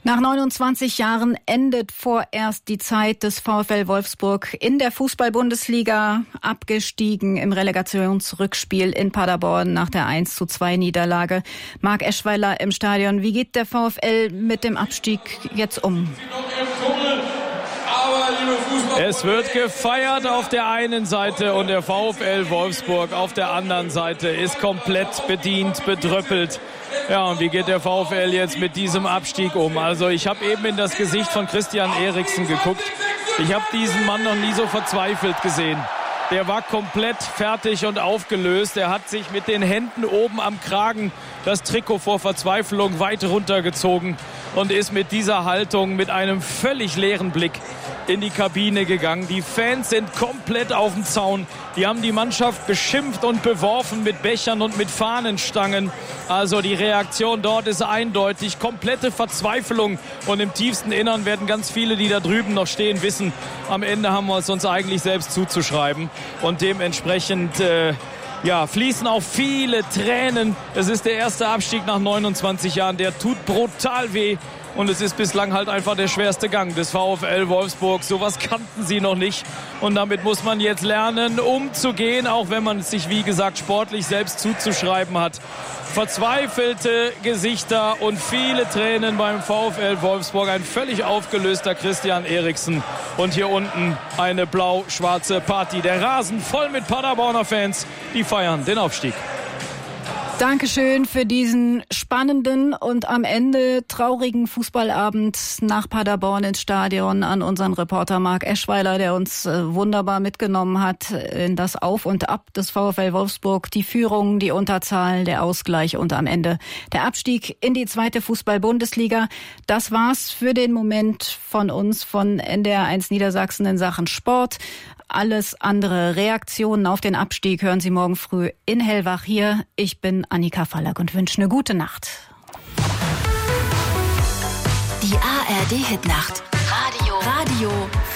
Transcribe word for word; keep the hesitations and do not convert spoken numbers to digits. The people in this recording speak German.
Nach neunundzwanzig Jahren endet vorerst die Zeit des VfL Wolfsburg in der Fußball-Bundesliga, abgestiegen im Relegationsrückspiel in Paderborn nach der eins zu zwei Niederlage. Marc Eschweiler im Stadion. Wie geht der VfL mit dem Abstieg jetzt um? Es wird gefeiert auf der einen Seite und der VfL Wolfsburg auf der anderen Seite ist komplett bedient, bedröppelt. Ja, und wie geht der VfL jetzt mit diesem Abstieg um? Also ich habe eben in das Gesicht von Christian Eriksen geguckt. Ich habe diesen Mann noch nie so verzweifelt gesehen. Der war komplett fertig und aufgelöst. Er hat sich mit den Händen oben am Kragen das Trikot vor Verzweiflung weit runtergezogen und ist mit dieser Haltung, mit einem völlig leeren Blick in die Kabine gegangen. Die Fans sind komplett auf dem Zaun. Die haben die Mannschaft beschimpft und beworfen mit Bechern und mit Fahnenstangen. Also die Reaktion dort ist eindeutig. Komplette Verzweiflung. Und im tiefsten Innern werden ganz viele, die da drüben noch stehen, wissen, am Ende haben wir es uns eigentlich selbst zuzuschreiben. Und dementsprechend äh, ja, fließen auch viele Tränen. Es ist der erste Abstieg nach neunundzwanzig Jahren. Der tut brutal weh. Und es ist bislang halt einfach der schwerste Gang des VfL Wolfsburg. Sowas kannten sie noch nicht. Und damit muss man jetzt lernen, umzugehen, auch wenn man es sich, wie gesagt, sportlich selbst zuzuschreiben hat. Verzweifelte Gesichter und viele Tränen beim VfL Wolfsburg. Ein völlig aufgelöster Christian Eriksen. Und hier unten eine blau-schwarze Party. Der Rasen voll mit Paderborner Fans, die feiern den Aufstieg. Dankeschön für diesen spannenden und am Ende traurigen Fußballabend nach Paderborn ins Stadion an unseren Reporter Marc Eschweiler, der uns wunderbar mitgenommen hat in das Auf und Ab des VfL Wolfsburg, die Führung, die Unterzahl, der Ausgleich und am Ende der Abstieg in die zweite Fußball-Bundesliga. Das war's für den Moment von uns von N D R eins Niedersachsen in Sachen Sport. Alles andere, Reaktionen auf den Abstieg hören Sie morgen früh in Hellwach hier. Ich bin Annika Fallack und wünsche eine gute Nacht. Die A R D-Hitnacht. Radio. Radio